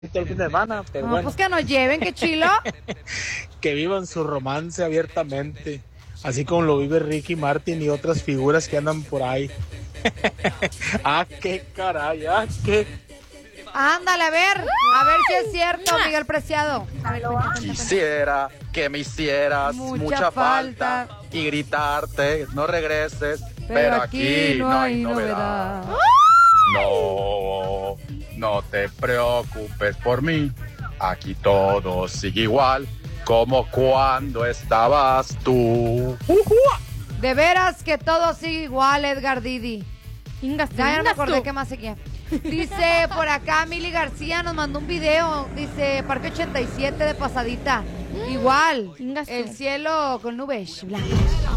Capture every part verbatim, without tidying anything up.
el fin de semana, pero No, bueno. pues que nos lleven, qué chilo. Que vivan su romance abiertamente, así como lo vive Ricky Martin y otras figuras que andan por ahí. Ah, qué caray, ah, qué. Ándale, a ver, a ver si es cierto, Miguel Preciado. A ver, cuenta, cuenta, cuenta. Quisiera que me hicieras Mucha mucha, falta. falta. y gritarte, no regreses, Pero, pero, aquí no hay novedad. No, no te preocupes por mí, aquí todo sigue igual como cuando estabas tú. De veras que todo sigue igual, Edgar Didi. Ingas, Ya, ya no me ingas acordé tú. qué más seguía. Dice por acá Mili García nos mandó un video. Dice Parque ochenta y siete de pasadita. Igual. Ingas tú. El cielo con nubes blancas.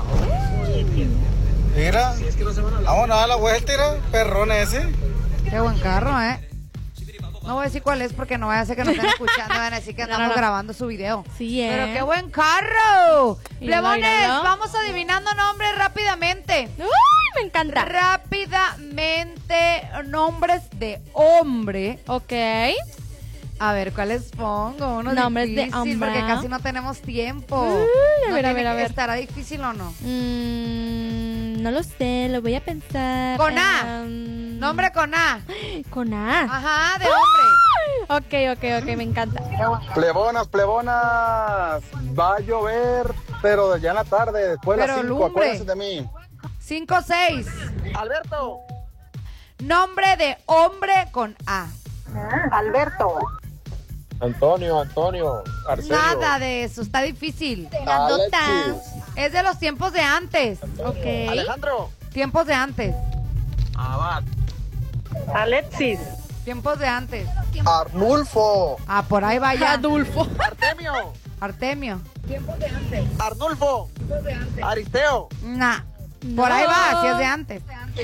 Mira, vamos a dar la vuelta, mira, perrón ese. Qué buen carro, ¿eh? No voy a decir cuál es porque no vaya a ser que nos estén escuchando. Van a decir que No, andamos no, no. grabando su video. Sí, ¿eh? Pero qué buen carro. Míralo, Plebones, míralo. vamos adivinando nombres rápidamente. Uy, me encanta. Rápidamente, nombres de hombre. Ok. A ver, ¿cuáles pongo? Uno Nombres de difícil, hombre. porque casi no tenemos tiempo. Uy, a No ver, a tiene ver, a que- ver. ¿Estará difícil o no? Mm, no lo sé, lo voy a pensar. Con A. Em, Nombre con A. Con A. Ajá, de hombre. Ok, ok, ok, me encanta. Plebonas, plebonas, va a llover, pero ya en la tarde, después de Pero las cinco, lumbre. acuérdense de mí. cinco seis. Alberto. Nombre de hombre con A. Alberto. Antonio, Antonio, Arcelio. Nada de eso, está difícil. Grandota. Es de los tiempos de antes. Ok. Alejandro. Tiempos de antes. Abad. Alexis. Tiempos de antes. Arnulfo. Ah, por ahí vaya. Adulfo. Artemio. Artemio. Arnulfo. Aristeo. Nah. Por ahí va, si es de antes.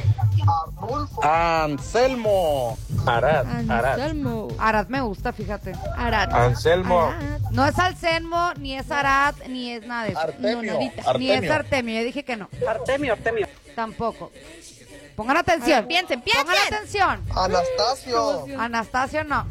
Anselmo. Arad, Arad. Anselmo. Arad me gusta, fíjate. Arad. Anselmo. Arad. No es Alcenmo, ni es Arad, ni es nada de eso. Artemio. No, nadita. Ni es Artemio. Artemio, yo dije que no. Artemio, Artemio. Tampoco. Pongan atención. A ver, piensen, piensen. Pongan atención. Anastasio. Anastasio no.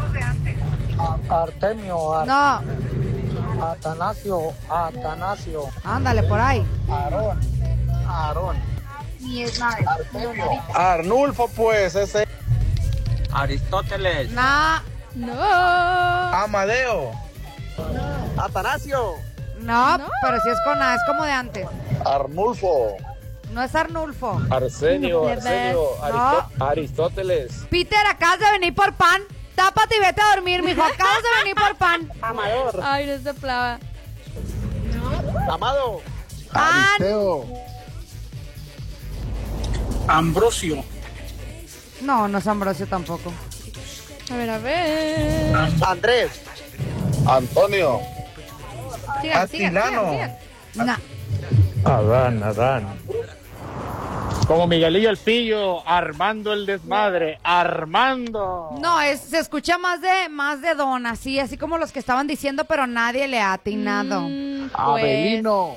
Artemio, Ar- No. Atanasio, Atanasio, Ándale, por ahí. Aarón, Aarón. Artemio. Arnulfo, pues, ese. Aristóteles. No. No. Amadeo. Atanasio. No, No. pero si es con A, es como de antes. Arnulfo. No es Arnulfo. Arsenio, No, Arsenio, No. Aristóteles. Peter, acabas de venir por pan. Tápate y vete a dormir, mijo. Acabas de venir por pan. Amador. Ay, no se plava. Amado. An- Aristeo. Ambrosio, No, no es Ambrosio tampoco. A ver, a ver. Andrés. Antonio. Sigan, sigan, Atilano. sigan, sigan. No. Adán, Adán. Como Miguelillo el Pillo, armando el desmadre, armando. No, es, se escucha más de más de Don, así, así como los que estaban diciendo, pero nadie le ha atinado. Mm, pues, Abelino.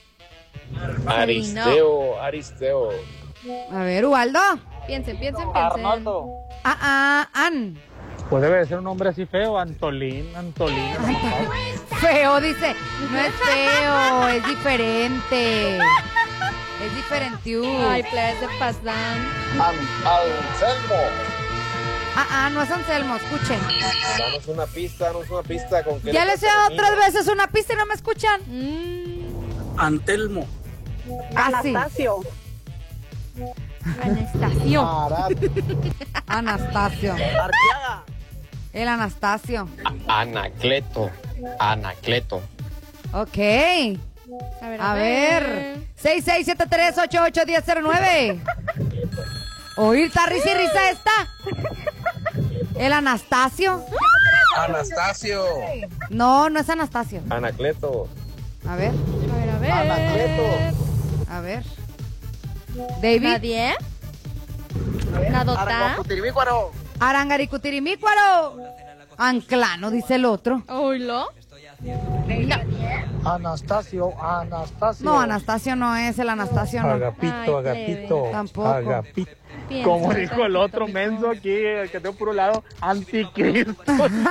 Aristeo, Aristeo. A ver, Ubaldo. Piensen, piensen, piensen. Ah, ah, An. Pues debe de ser un nombre así feo, Antolín, Antolín. Feo, dice. No es feo, es diferente. Es diferente. Ay, plebes de pasan. Anselmo. Ah, ah, no es Anselmo, escuchen. Danos una pista, danos una pista con qué. Ya les he dado tres veces una pista y no me escuchan. Mm, Antelmo, Así. Anastasio. Anastasio. Arad. Anastasio. Arqueaga. El Anastasio. Anacleto, Anacleto. Ok. A ver, A ver. seis seis siete tres ocho ocho uno cero cero nueve. Oír, está risa y risa esta. El Anastasio. Anastasio. No, no es Anastasio. Anacleto. A ver, A ver, a ver. Anacleto. a ver. David. ¿Nadie? ¿Nadota? Aracuatirimícuaro. Arangaricutirimícuaro. Anclano, dice el otro. ¿Oílo? Anastasio, Anastasio. No, Anastasio no es, el Anastasio no. Agapito, Ay, Agapito. Tampoco. Agapito. Piensa Como dijo el tantito, otro mijo. menso aquí, el que tengo por un lado, anticristo.